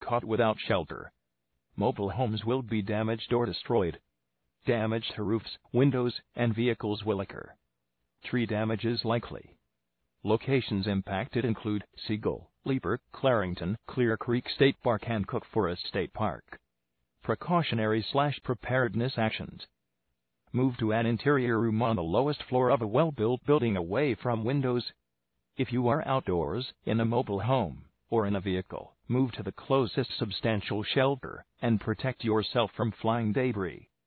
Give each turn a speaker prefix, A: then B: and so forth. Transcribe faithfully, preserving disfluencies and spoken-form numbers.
A: caught without shelter. Mobile homes will be damaged or destroyed. Damage to roofs, windows, and vehicles will occur. Tree damage is likely. Locations impacted include Siegel, Leeper, Clarington, Clear Creek State Park, and Cook Forest State Park. Precautionary slash preparedness actions. Move to an interior room on the lowest floor of a well-built building away from windows. If you are outdoors, in a mobile home, or in a vehicle, move to the closest substantial shelter and protect yourself from flying debris.